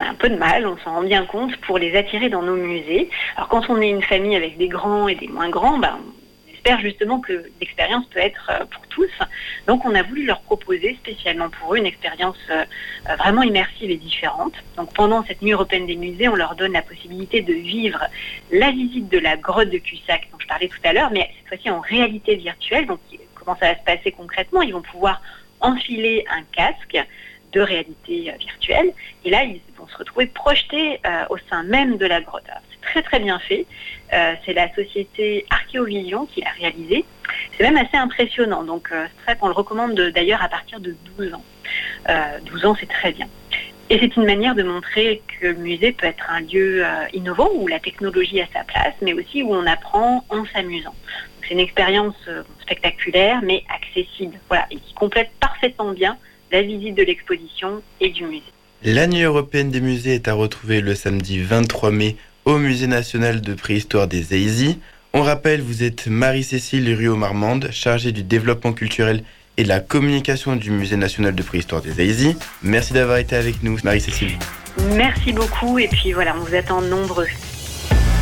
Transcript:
un peu de mal, on s'en rend bien compte, pour les attirer dans nos musées. Alors quand on est une famille avec des grands et des moins grands, on espère justement que l'expérience peut être pour tous. Donc on a voulu leur proposer spécialement pour eux une expérience vraiment immersive et différente. Donc pendant cette nuit européenne des musées, on leur donne la possibilité de vivre la visite de la grotte de Cussac dont je parlais tout à l'heure, mais cette fois-ci en réalité virtuelle. Donc comment ça va se passer concrètement? Ils vont pouvoir enfiler un casque de réalité virtuelle et là ils vont se retrouver projetés au sein même de la grotte. Alors, c'est très très bien fait, c'est la société Archéovision qui l'a réalisé, c'est même assez impressionnant, donc c'est vrai qu'on le recommande d'ailleurs à partir de 12 ans. 12 ans, c'est très bien. Et c'est une manière de montrer que le musée peut être un lieu innovant où la technologie a sa place, mais aussi où on apprend en s'amusant. Donc, c'est une expérience spectaculaire, mais accessible, voilà, et qui complète parfaitement bien la visite de l'exposition et du musée. La Nuit européenne des musées est à retrouver le samedi 23 mai au Musée national de préhistoire des Aisy. On rappelle, vous êtes Marie-Cécile Ruot-Marmande, chargée du développement culturel et de la communication du Musée national de préhistoire des Aisy. Merci d'avoir été avec nous, Marie-Cécile. Merci beaucoup, et puis voilà, on vous attend nombreux.